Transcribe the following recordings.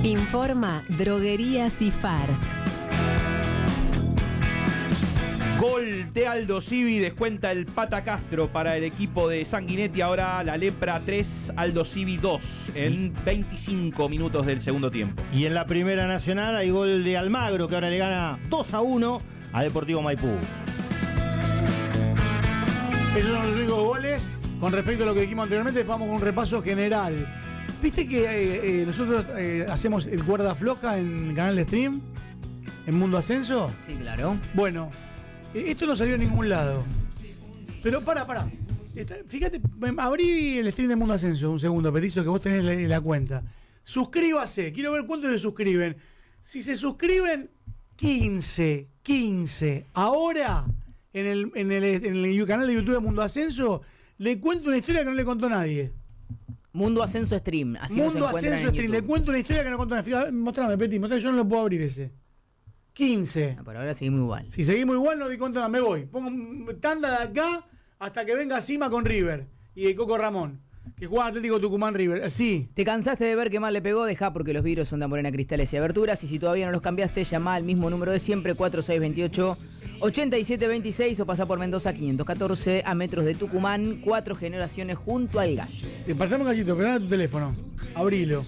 Informa Droguería Cifar. Gol de Aldo Civi, descuenta el Pata Castro para el equipo de Sanguinetti. Ahora la Lepra 3, Aldo Civi 2 en 25 minutos del segundo tiempo. Y en la Primera Nacional hay gol de Almagro, que ahora le gana 2-1 a Deportivo Maipú. Esos son los únicos goles. Con respecto a lo que dijimos anteriormente, vamos con un repaso general. ¿Viste que nosotros hacemos el cuerda floja en el canal de stream? ¿En Mundo Ascenso? Sí, claro. Bueno, esto no salió a ningún lado. Pero pará. Fíjate, abrí el stream de Mundo Ascenso un segundo, Petizo, que vos tenés la cuenta. Suscríbase, quiero ver cuántos se suscriben. Si se suscriben 15 ahora en el canal de YouTube de Mundo Ascenso, le cuento una historia que no le contó nadie. Mundo Ascenso Stream. Así Mundo Ascenso Stream, le cuento una historia que no contó nadie. Mostrame, Peti, yo no lo puedo abrir ese. 15. Por ahora seguimos igual. Si seguimos igual, no di cuenta nada, me voy. Pongo tanda de acá hasta que venga Sima con River y el Coco Ramón, que juega Atlético Tucumán River. Sí. ¿Te cansaste de ver qué mal le pegó? Dejá, porque los vidrios son de Morena Cristales y Aberturas. Y si todavía no los cambiaste, llama al mismo número de siempre, 4628-8726, o pasá por Mendoza 514, a metros de Tucumán, 4 generaciones junto al Gallo. Pasame un gallito, pegá tu teléfono. Abrilo.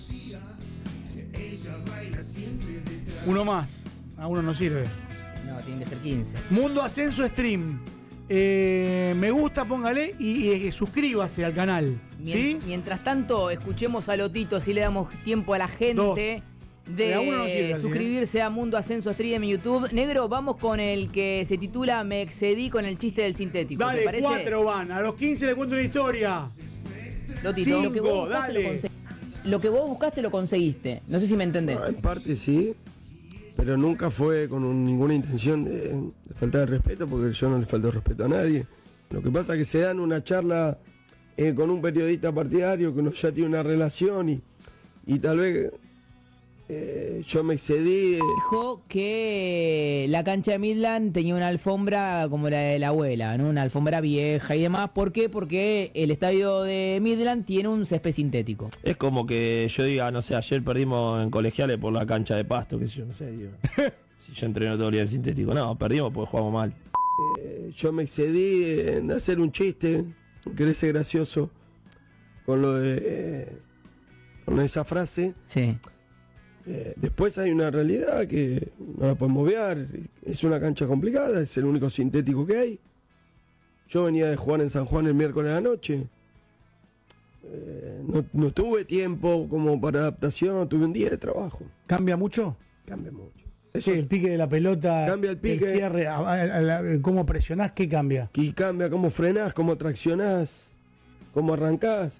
Uno más. A uno no sirve. No, tiene que ser 15. Mundo Ascenso Stream. Me gusta, póngale y suscríbase al canal. ¿Sí? Mientras tanto, escuchemos a Lotito, si le damos tiempo a la gente de suscribirse a Mundo Ascenso Stream en YouTube. Negro, vamos con el que se titula Me excedí con el chiste del sintético. Dale, 4 van. A los 15 le cuento una historia. Lotito, 5, lo que vos buscaste lo conseguiste. No sé si me entendés. En parte sí, pero nunca fue con ninguna intención de faltar de respeto, porque yo no le falto respeto a nadie. Lo que pasa es que se dan una charla con un periodista partidario que uno ya tiene una relación y tal vez yo me excedí. Dijo que la cancha de Midland tenía una alfombra como la de la abuela, ¿no? Una alfombra vieja y demás. ¿Por qué? Porque el estadio de Midland tiene un césped sintético. Es como que yo diga, no sé, ayer perdimos en Colegiales por la cancha de Pasto, qué sé yo, no sé, digo. Si yo entreno todo el día en sintético. No, perdimos porque jugamos mal. Yo me excedí en hacer un chiste, querer ser gracioso con lo de con esa frase. Sí. Después hay una realidad que no la podemos obviar. Es una cancha complicada, es el único sintético que hay. Yo venía de jugar en San Juan el miércoles a la noche. No tuve tiempo como para adaptación, tuve un día de trabajo. ¿Cambia mucho? Cambia mucho. Eso el pique de la pelota, cambia el pique, el cierre, cómo presionás, ¿qué cambia? Y cambia cómo frenás, cómo traccionás, cómo arrancás.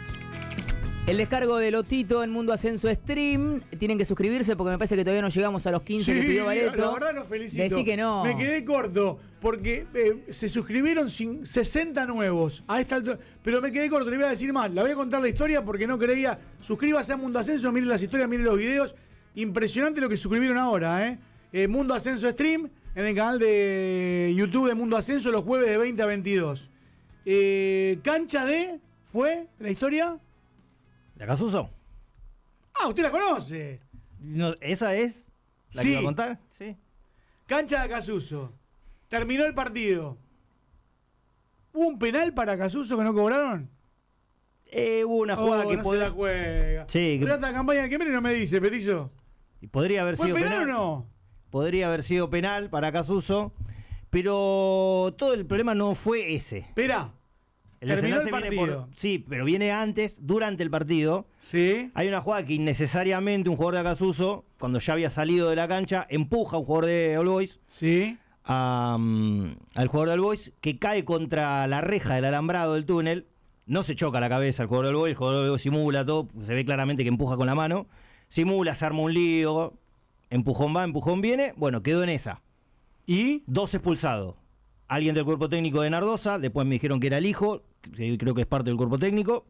El descargo de Lotito en Mundo Ascenso Stream. Tienen que suscribirse porque me parece que todavía no llegamos a los 15 que pidió Bareto. La verdad los felicito. Decí que no. Me quedé corto porque se suscribieron 60 nuevos a esta altura. Pero me quedé corto, le voy a decir más. La voy a contar la historia porque no creía. Suscríbase a Mundo Ascenso, miren las historias, miren los videos. Impresionante lo que suscribieron ahora, Mundo Ascenso Stream en el canal de YouTube de Mundo Ascenso los jueves de 20 a 22. Cancha de... ¿Fue la historia? ¿De Acasuso? Ah, usted la conoce. No, ¿esa es la que iba a contar? Sí. Cancha de Acasuso. Terminó el partido. ¿Hubo un penal para Acasuso que no cobraron? Hubo una jugada que no se la juega. Sí. Pero esta campaña que viene no me dice, Petizo. Y podría haber sido penal o no. Podría haber sido penal para Acasuso, pero todo el problema no fue ese. Espera. El terminó el viene partido. sí, pero viene antes, durante el partido. Sí. Hay una jugada que innecesariamente un jugador de Acasuso, cuando ya había salido de la cancha, empuja a un jugador de All Boys. Sí. Al jugador de All Boys, que cae contra la reja del alambrado del túnel. No se choca la cabeza el jugador de All Boys, el jugador de All Boys simula todo, se ve claramente que empuja con la mano. Simula, se arma un lío, empujón va, empujón viene. Bueno, quedó en esa. ¿Y? 2 expulsados. Alguien del cuerpo técnico de Nardosa, después me dijeron que era el hijo, creo que es parte del cuerpo técnico,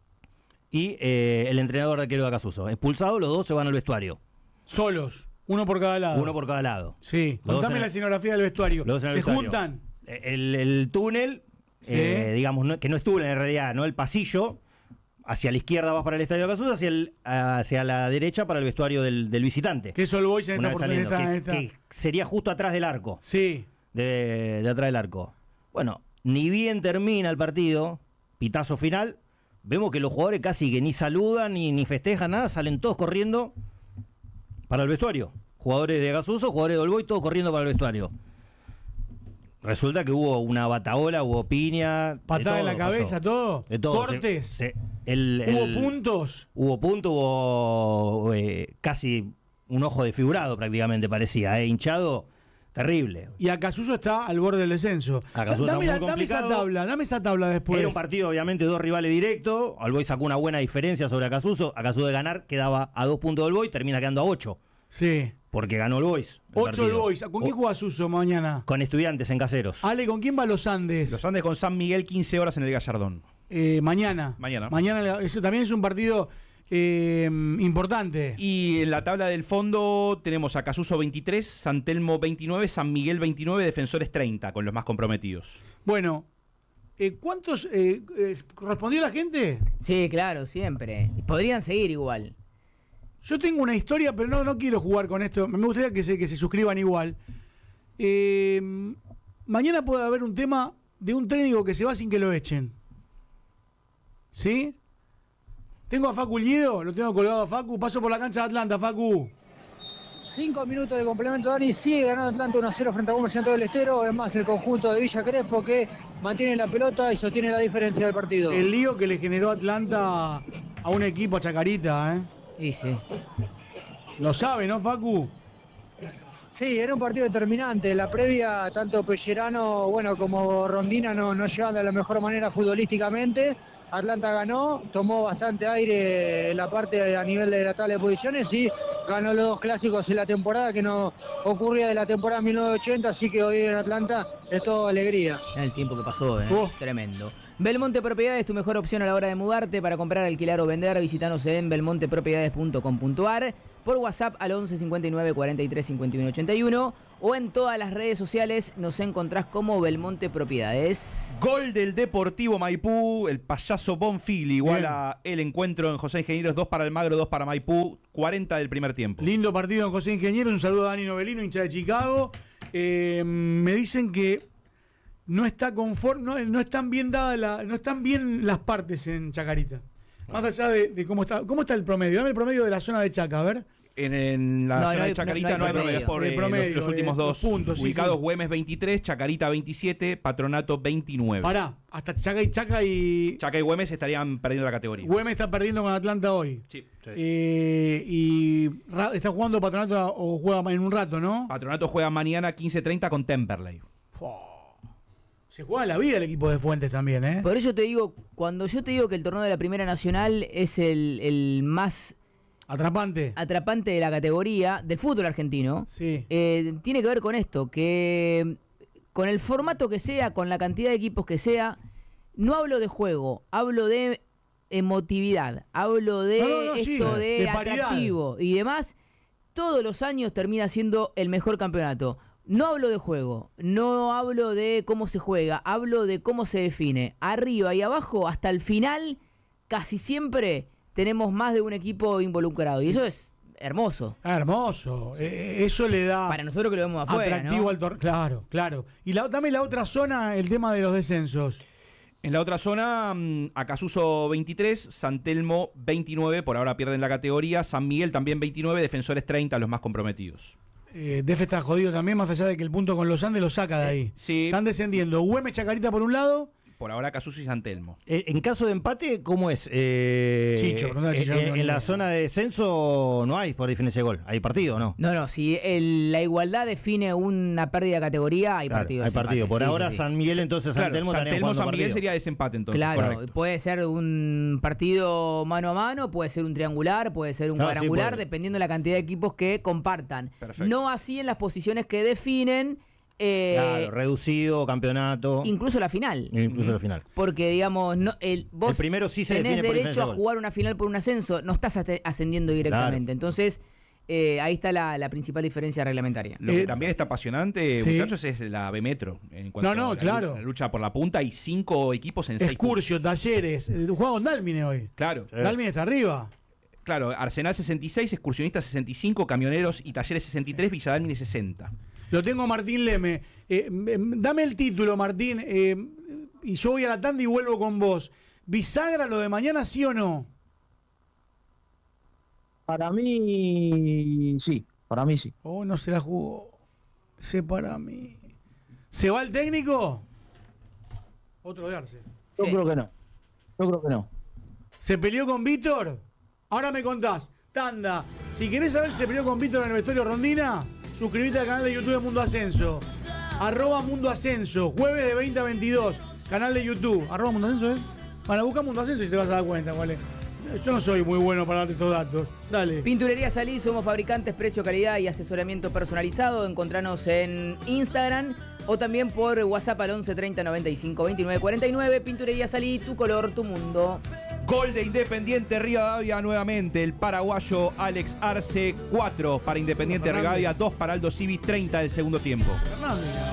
y el entrenador de arquero de Acasuso. Expulsados, los 2 se van al vestuario. Solos, uno por cada lado. Uno por cada lado. Sí, contame la escenografía del vestuario. ¿Se juntan? El túnel, sí. Digamos, que no es túnel en realidad, ¿no? El pasillo, hacia la izquierda vas para el estadio de Acasuso, hacia la derecha para el vestuario del visitante. Que eso el Boys en Una esta vez oportunidad. saliendo, que sería justo atrás del arco. Sí. De atrás del arco. Bueno, ni bien termina el partido, pitazo final, vemos que los jugadores casi que ni saludan ni festejan nada, salen todos corriendo para el vestuario. Jugadores de Acasuso, jugadores de All Boys, todos corriendo para el vestuario. Resulta que hubo una bataola, hubo piña. Patada en la cabeza, todo. De todo. Cortes. ¿Hubo puntos? Hubo puntos, hubo casi un ojo desfigurado prácticamente parecía, hinchado, terrible. Y Acasuso está al borde del descenso. Dame esa tabla después. Era un partido, obviamente, 2 rivales directos. All Boys sacó una buena diferencia sobre Acasuso. Acasuso de ganar quedaba a 2 puntos del Boys, termina quedando a 8. Sí. Porque ganó el Boys. 8 el Boys. ¿Con quién juega Suso mañana? Con Estudiantes en Caseros. Ale, ¿con quién va Los Andes? Los Andes con San Miguel, 15 horas en el Gallardón. Mañana. Eso también es un partido importante. Y en la tabla del fondo tenemos a Acasuso 23, San Telmo 29, San Miguel 29, Defensores 30, con los más comprometidos. Bueno, ¿cuántos respondió la gente? Sí, claro, siempre. Podrían seguir igual. Yo tengo una historia, pero no quiero jugar con esto. Me gustaría que se suscriban igual. Mañana puede haber un tema de un técnico que se va sin que lo echen. ¿Sí? Tengo a Facu Liedo, lo tengo colgado a Facu. Paso por la cancha de Atlanta, Facu. 5 minutos de complemento, Dani. Sigue ganando Atlanta 1-0 frente a Comerciante del Estero. Es más, el conjunto de Villa Crespo que mantiene la pelota y sostiene la diferencia del partido. El lío que le generó Atlanta a un equipo, a Chacarita, Y sí. Lo sabe, ¿no, Facu? Sí, era un partido determinante. La previa, tanto Pellerano como Rondina no llegaban de la mejor manera futbolísticamente. Atlanta ganó, tomó bastante aire en la parte a nivel de la tabla de posiciones y ganó los 2 clásicos en la temporada, que no ocurría de la temporada 1980, así que hoy en Atlanta es todo alegría. El tiempo que pasó, tremendo. Belmonte Propiedades, tu mejor opción a la hora de mudarte. Para comprar, alquilar o vender, visítanos en belmontepropiedades.com.ar, por WhatsApp al 11 59 43 51 81 o en todas las redes sociales nos encontrás como Belmonte Propiedades. Gol del Deportivo Maipú, el payaso Bonfili iguala el encuentro en José Ingenieros, 2 para Almagro, 2 para Maipú, 40 del primer tiempo. Lindo partido en José Ingenieros, un saludo a Dani Novelino, hincha de Chicago. Me dicen que no está conforme, no están bien dadas no están bien las partes en Chacarita. Más allá de cómo está el promedio. Dame el promedio de la zona de Chaca, a ver. En la zona de Chacarita no hay promedio, es por los últimos 2 puntos. ubicados. Sí. Güemes 23, Chacarita 27, Patronato 29. Pará, hasta Chaca y Güemes estarían perdiendo la categoría. Güemes está perdiendo con Atlanta hoy. Sí. Y está jugando Patronato o juega en un rato, ¿no? Patronato juega mañana 15:30 con Temperley. Se juega la vida el equipo de Fuentes también, ¿eh? Por eso te digo, cuando yo te digo que el torneo de la Primera Nacional es el más atrapante de la categoría del fútbol argentino, sí. Tiene que ver con esto, que con el formato que sea, con la cantidad de equipos que sea, no hablo de juego, hablo de emotividad, hablo de de atractivo y demás, todos los años termina siendo el mejor campeonato. No hablo de juego, no hablo de cómo se juega, hablo de cómo se define. Arriba y abajo, hasta el final, casi siempre tenemos más de un equipo involucrado. Sí. Y eso es hermoso. Hermoso. Eso le da... Para nosotros que lo vemos afuera, atractivo, ¿no? al torneo. Claro. Y dame la otra zona, el tema de los descensos. En la otra zona, Acasuso 23, San Telmo 29, por ahora pierden la categoría, San Miguel también 29, Defensores 30, los más comprometidos. Defe está jodido también, más allá de que el punto con los Andes lo saca de ahí. Sí. Están descendiendo Güemes, Chacarita por un lado. Por ahora Acasuso y San Telmo. En caso de empate, ¿cómo es? Chicho, en la zona de descenso no hay por diferencia de gol. ¿Hay partido o no? No, si la igualdad define una pérdida de categoría, hay partido. Hay partido. Por ahora sí. San Miguel, entonces San Telmo San San Miguel sería desempate entonces. Claro, correcto. puede ser un partido mano a mano, puede ser un triangular, puede ser un cuadrangular, dependiendo de la cantidad de equipos que compartan. Perfecto. No así en las posiciones que definen. Claro, reducido, campeonato. Incluso la final. La final. Porque, digamos, vos el primero sí se tenés define por derecho a gol. jugar una final por un ascenso, no estás ascendiendo directamente. Claro. Entonces, ahí está la principal diferencia reglamentaria. Lo que también está apasionante, sí. muchachos, es la B-Metro. En cuanto a claro. la lucha por la punta, hay 5 equipos en 6 Excursio, Talleres. Juega con Dálmine hoy. Claro. Dálmine está arriba. Claro, Arsenal 66, Excursionistas 65, Camioneros y Talleres 63, Villa Dálmine 60. Lo tengo Martín Leme. Dame el título, Martín, y yo voy a la tanda y vuelvo con vos. ¿Bisagra lo de mañana, sí o no? Para mí, sí. Para mí, sí. Oh, no se la jugó. Ese para mí. ¿Se va el técnico? Otro de Arce. Yo creo que no. Yo creo que no. ¿Se peleó con Víctor? Ahora me contás. Tanda. Si querés saber si se peleó con Víctor en el vestuario Rondina, suscríbete al canal de YouTube de Mundo Ascenso. @Mundo Ascenso. Jueves de 20 a 22. Canal de YouTube. @Mundo Ascenso, ¿eh? Bueno, busca Mundo Ascenso y te vas a dar cuenta cuál es. Yo no soy muy bueno para darte estos datos. Dale. Pinturería Salí, somos fabricantes, precio, calidad y asesoramiento personalizado. Encontranos en Instagram o también por WhatsApp al 11 30 95 29 49. Pinturería Salí, tu color, tu mundo. Gol de Independiente Rivadavia nuevamente. El paraguayo Alex Arce, 4 para Independiente Rivadavia, 2 para Aldo Civi, 30 del segundo tiempo. Fernández.